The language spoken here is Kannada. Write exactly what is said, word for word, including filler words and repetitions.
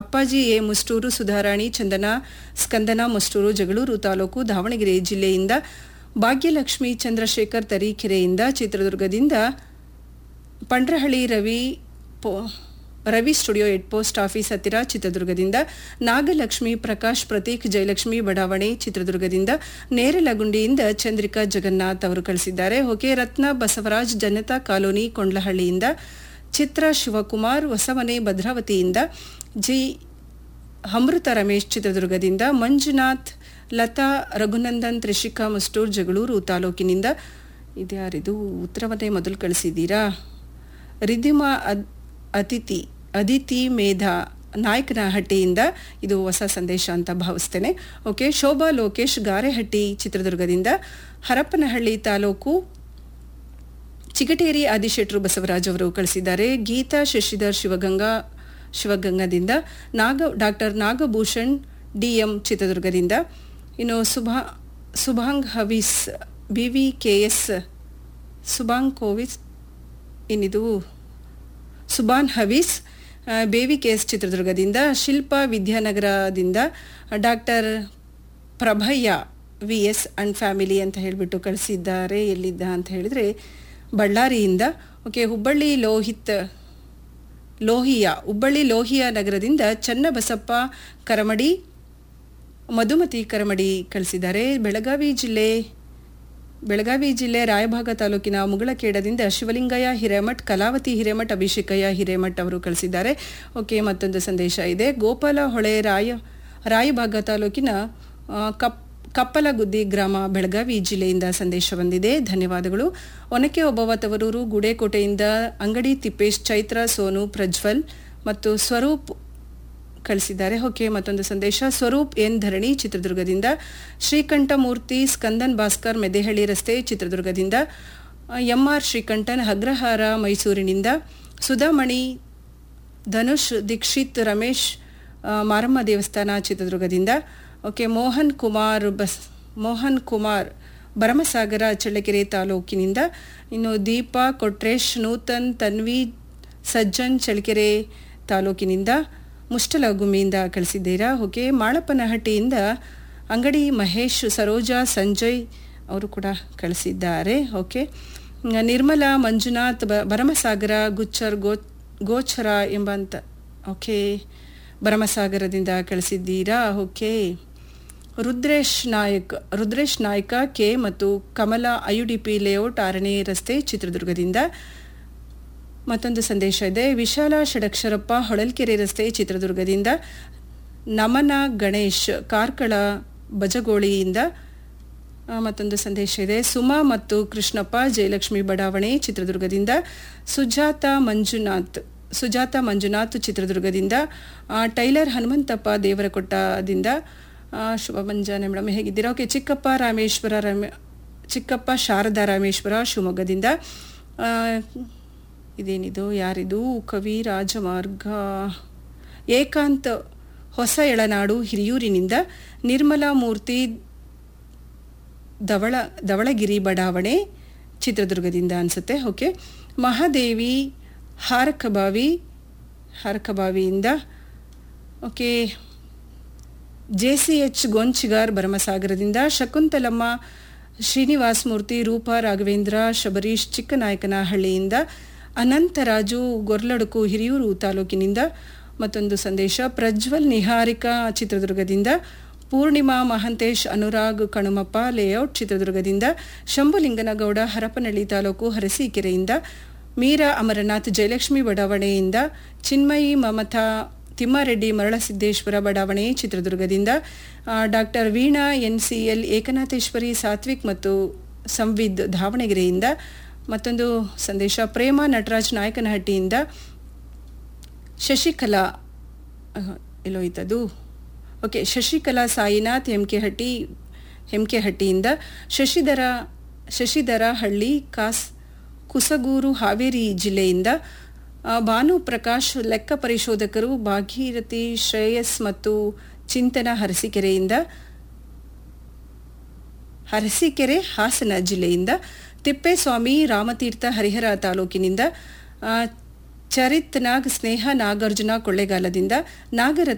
ಅಪ್ಪಾಜಿ ಎ ಮುಸ್ಟೂರು, ಸುಧಾರಾಣಿ, ಚಂದನ, ಸ್ಕಂದನ ಮುಸ್ಟೂರು, ಜಗಳೂರು ತಾಲೂಕು, ದಾವಣಗೆರೆ ಜಿಲ್ಲೆಯಿಂದ ಭಾಗ್ಯಲಕ್ಷ್ಮಿ ಚಂದ್ರಶೇಖರ್ ತರೀಕೆರೆಯಿಂದ, ಚಿತ್ರದುರ್ಗದಿಂದ ಪಂಡ್ರಹಳ್ಳಿ ರವಿ ಪೋ Ravi studio head post office ಹತ್ತಿರ ಚಿತ್ರದುರ್ಗದಿಂದ, ನಾಗಲಕ್ಷ್ಮಿ ಪ್ರಕಾಶ್ ಪ್ರತೀಕ್ ಜಯಲಕ್ಷ್ಮಿ ಬಡಾವಣೆ ಚಿತ್ರದುರ್ಗದಿಂದ, ನೇರಲಗುಂಡಿಯಿಂದ ಚಂದ್ರಿಕಾ ಜಗನ್ನಾಥ್ ಅವರು ಕಳಿಸಿದ್ದಾರೆ. ಓಕೆ, ರತ್ನ ಬಸವರಾಜ್ ಜನತಾ ಕಾಲೋನಿ ಕೊಂಡ್ಲಹಳ್ಳಿಯಿಂದ, ಚಿತ್ರ ಶಿವಕುಮಾರ್ ಹೊಸಮನೆ ಭದ್ರಾವತಿಯಿಂದ, ಜಿ ಅಮೃತ ರಮೇಶ್ ಚಿತ್ರದುರ್ಗದಿಂದ, ಮಂಜುನಾಥ್ ಲತಾ ರಘುನಂದನ್ ತ್ರಿಷಿಕಾ ಮುಸ್ಟೂರ್ ಜಗಳೂರು ತಾಲೂಕಿನಿಂದ. ಇದ್ಯಾರಿದು ಉತ್ತರವನ್ನೇ ಮೊದಲು ಕಳಿಸಿದ್ದೀರಾ? ರಿದ್ಧಿಮಾ ಅತಿಥಿ ಅದಿತಿ ಮೇಧಾ ನಾಯಕನಹಟ್ಟಿಯಿಂದ. ಇದು ಹೊಸ ಸಂದೇಶ ಅಂತ ಭಾವಿಸ್ತೇನೆ. ಓಕೆ, ಶೋಭಾ ಲೋಕೇಶ್ ಗಾರೆಹಟ್ಟಿ ಚಿತ್ರದುರ್ಗದಿಂದ, ಹರಪನಹಳ್ಳಿ ತಾಲೂಕು ಚಿಗಟೇರಿ ಆದಿಶೆಟ್ರು ಬಸವರಾಜ್ ಅವರು ಕಳಿಸಿದ್ದಾರೆ. ಗೀತಾ ಶಶಿಧರ್ ಶಿವಗಂಗಾ ಶಿವಗಂಗಾದಿಂದ, ನಾಗ ಡಾಕ್ಟರ್ ನಾಗಭೂಷಣ್ ಡಿಎಂ ಚಿತ್ರದುರ್ಗದಿಂದ. ಇನ್ನು ಸುಭಾ ಸುಭಾಂಗ್ ಹವೀಸ್ B V K S ಸುಭಾಂಗ್ ಕೋವಿಸ್ ಇನ್ನಿದು Subhan ಹವೀಸ್ ಬೇವಿ case ಚಿತ್ರದುರ್ಗದಿಂದ, Shilpa ವಿದ್ಯಾನಗರದಿಂದ, doctor Prabhaiah V S and family ಅಂತ ಹೇಳಿಬಿಟ್ಟು ಕಳಿಸಿದ್ದಾರೆ. ಎಲ್ಲಿದ್ದ ಅಂತ ಹೇಳಿದರೆ ಬಳ್ಳಾರಿಯಿಂದ. ಓಕೆ, ಹುಬ್ಬಳ್ಳಿ ಲೋಹಿತ್ ಲೋಹಿಯಾ ಹುಬ್ಬಳ್ಳಿ ಲೋಹಿಯಾ ನಗರದಿಂದ ಚನ್ನಬಸಪ್ಪ ಕರಮಡಿ, ಮಧುಮತಿ ಕರಮಡಿ ಕಳಿಸಿದ್ದಾರೆ. ಬೆಳಗಾವಿ ಜಿಲ್ಲೆ ಬೆಳಗಾವಿ ಜಿಲ್ಲೆ ರಾಯಭಾಗ ತಾಲೂಕಿನ ಮುಗಳಖೇಡದಿಂದ ಶಿವಲಿಂಗಯ್ಯ ಹಿರೇಮಠ್, ಕಲಾವತಿ ಹಿರೇಮಠ್, ಅಭಿಷೇಕಯ್ಯ ಹಿರೇಮಠ್ ಅವರು ಕಳಿಸಿದ್ದಾರೆ. ಓಕೆ, ಮತ್ತೊಂದು ಸಂದೇಶ ಇದೆ. ಗೋಪಾಲ ಹೊಳೆ ರಾಯ ರಾಯಭಾಗ ತಾಲೂಕಿನ ಕಪ್ ಕಪ್ಪಲಗುದ್ದಿ ಗ್ರಾಮ ಬೆಳಗಾವಿ ಜಿಲ್ಲೆಯಿಂದ ಸಂದೇಶ ಬಂದಿದೆ. ಧನ್ಯವಾದಗಳು. ಒನಕೆ ಒಬ್ಬವ ತವರೂರು ಗುಡೇಕೋಟೆಯಿಂದ ಅಂಗಡಿ ತಿಪ್ಪೇಶ್, ಚೈತ್ರ, ಸೋನು, ಪ್ರಜ್ವಲ್ ಮತ್ತು ಸ್ವರೂಪ್ ಕಳಿಸಿದ್ದಾರೆ. ಓಕೆ, ಮತ್ತೊಂದು ಸಂದೇಶ. ಸ್ವರೂಪ್ ಎನ್ ಧರಣಿ ಚಿತ್ರದುರ್ಗದಿಂದ, ಶ್ರೀಕಂಠಮೂರ್ತಿ ಸ್ಕಂದನ್ ಭಾಸ್ಕರ್ ಮೆದೆಹಳ್ಳಿ ರಸ್ತೆ ಚಿತ್ರದುರ್ಗದಿಂದ, ಎಂ ಆರ್ ಶ್ರೀಕಂಠನ್ ಅಗ್ರಹಾರ ಮೈಸೂರಿನಿಂದ, ಸುಧಾಮಣಿ ಧನುಷ್ ದೀಕ್ಷಿತ್ ರಮೇಶ್ ಮಾರಮ್ಮ ದೇವಸ್ಥಾನ ಚಿತ್ರದುರ್ಗದಿಂದ. ಓಕೆ, ಮೋಹನ್ ಕುಮಾರ್ ಬಸ್ ಮೋಹನ್ ಕುಮಾರ್ ಭರಮಸಾಗರ ಚಳ್ಳಕೆರೆ ತಾಲೂಕಿನಿಂದ. ಇನ್ನು ದೀಪಾ ಕೊಟ್ರೇಶ್ ನೂತನ್ ತನ್ವಿ ಸಜ್ಜನ್ ಚಳ್ಳಕೆರೆ ತಾಲೂಕಿನಿಂದ, ಮುಷ್ಟಲಗುಮಿಯಿಂದ ಕಳಿಸಿದ್ದೀರಾ. ಓಕೆ, ಮಾಳಪ್ಪನಹಟ್ಟಿಯಿಂದ ಅಂಗಡಿ ಮಹೇಶ್, ಸರೋಜಾ, ಸಂಜಯ್ ಅವರು ಕೂಡ ಕಳಿಸಿದ್ದಾರೆ. ಓಕೆ, ನಿರ್ಮಲಾ ಮಂಜುನಾಥ್ ಬ ಭರಮಸಾಗರ ಗುಚ್ಚರ್ ಗೋ ಗೋಚರ ಎಂಬಂತ okay ಭರಮಸಾಗರದಿಂದ ಕಳಿಸಿದ್ದೀರಾ. Okay, Rudresh Nayak Rudresh Naik K ಮತ್ತು Kamala I you D P layout ಆರನೇ ರಸ್ತೆ ಚಿತ್ರದುರ್ಗದಿಂದ. ಮತ್ತೊಂದು ಸಂದೇಶ ಇದೆ. ವಿಶಾಲ ಷಡಕ್ಷರಪ್ಪ ಹೊಳಲ್ಕೆರೆ ರಸ್ತೆ ಚಿತ್ರದುರ್ಗದಿಂದ, ನಮನ ಗಣೇಶ್ ಕಾರ್ಕಳ ಬಜಗೋಳಿಯಿಂದ. ಮತ್ತೊಂದು ಸಂದೇಶ ಇದೆ. ಸುಮಾ ಮತ್ತು ಕೃಷ್ಣಪ್ಪ ಜಯಲಕ್ಷ್ಮಿ ಬಡಾವಣೆ ಚಿತ್ರದುರ್ಗದಿಂದ, ಸುಜಾತ ಮಂಜುನಾಥ್ ಸುಜಾತ ಮಂಜುನಾಥ್ ಚಿತ್ರದುರ್ಗದಿಂದ, ಟೈಲರ್ ಹನುಮಂತಪ್ಪ ದೇವರಕೊಟ್ಟದಿಂದ. ಶುಭ ಮುಂಜಾನೆ ಮೇಡಮ್, ಹೇಗಿದ್ದೀರಾ? ಓಕೆ, ಚಿಕ್ಕಪ್ಪ ರಾಮೇಶ್ವರ ರಮೇ ಚಿಕ್ಕಪ್ಪ ಶಾರದಾ ರಾಮೇಶ್ವರ ಶಿವಮೊಗ್ಗದಿಂದ. ಇದೇನಿದು, ಯಾರಿದು? ಕವಿ ರಾಜಮಾರ್ಗ ಏಕಾಂತ್ ಹೊಸ ಎಳನಾಡು ಹಿರಿಯೂರಿನಿಂದ, ನಿರ್ಮಲಾ ಮೂರ್ತಿ ಧವಳ ಧವಳಗಿರಿ ಬಡಾವಣೆ ಚಿತ್ರದುರ್ಗದಿಂದ ಅನಿಸುತ್ತೆ. Okay, Mahadevi ಹಾರಕಬಾವಿ ಹಾರಕಬಾವಿಯಿಂದ. Okay, J C H Gonchigar ಭರಮಸಾಗರದಿಂದ, Shakuntalamma Srinivas Murthy, Roopa Raghavendra Shabarish ಚಿಕ್ಕನಾಯಕನಹಳ್ಳಿಯಿಂದ, Anantharaju ಗೊರ್ಲಡುಕು Hiriyur ತಾಲೂಕಿನಿಂದ. ಮತ್ತೊಂದು ಸಂದೇಶ. ಪ್ರಜ್ವಲ್ ನಿಹಾರಿಕಾ ಚಿತ್ರದುರ್ಗದಿಂದ, ಪೂರ್ಣಿಮಾ ಮಹಂತೇಶ್ ಅನುರಾಗ್ ಕಣುಮಪ್ಪ ಲೇಔಟ್ ಚಿತ್ರದುರ್ಗದಿಂದ, ಶಂಭುಲಿಂಗನಗೌಡ ಹರಪನಹಳ್ಳಿ ತಾಲೂಕು ಅರಸೀಕೆರೆಯಿಂದ, ಮೀರಾ ಅಮರನಾಥ್ ಜಯಲಕ್ಷ್ಮಿ ಬಡಾವಣೆಯಿಂದ, ಚಿನ್ಮಯಿ ಮಮತಾ ತಿಮ್ಮಾರೆಡ್ಡಿ ಮರಳಸಿದ್ದೇಶ್ವರ ಬಡಾವಣೆ ಚಿತ್ರದುರ್ಗದಿಂದ, doctor Veena N C L Ekanatheshwari Satwik ಮತ್ತು ಸಂವಿದ್ ದಾವಣಗೆರೆಯಿಂದ. ಮತ್ತೊಂದು ಸಂದೇಶ. ಪ್ರೇಮ ನಟರಾಜ್ ನಾಯಕನಹಟ್ಟಿಯಿಂದ, ಶಶಿಕಲಾ ಎಲ್ಲೋಯ್ತದು ಓಕೆ ಶಶಿಕಲಾ ಸಾಯಿನಾಥ್ ಹೆಮ್ಕೆಹಟ್ಟಿ ಹೆಮ್ಕೆಹಟ್ಟಿಯಿಂದ, ಶಶಿಧರ ಶಶಿಧರ ಹಳ್ಳಿ ಕಾಸ್ ಕುಸಗೂರು ಹಾವೇರಿ ಜಿಲ್ಲೆಯಿಂದ, ಭಾನು ಪ್ರಕಾಶ್ ಲೆಕ್ಕ ಪರಿಶೋಧಕರು ಭಾಗೀರಥಿ ಶ್ರೇಯಸ್ ಮತ್ತು ಚಿಂತನ ಅರಸೀಕೆರೆಯಿಂದ ಅರಸೀಕೆರೆ ಹಾಸನ ಜಿಲ್ಲೆಯಿಂದ, ತಿಪ್ಪೇಸ್ವಾಮಿ ರಾಮತೀರ್ಥ ಹರಿಹರ ತಾಲೂಕಿನಿಂದ, ಚರಿತ್ ನಾಗ್ ಸ್ನೇಹ ನಾಗಾರ್ಜುನ ಕೊಳ್ಳೇಗಾಲದಿಂದ, ನಾಗರ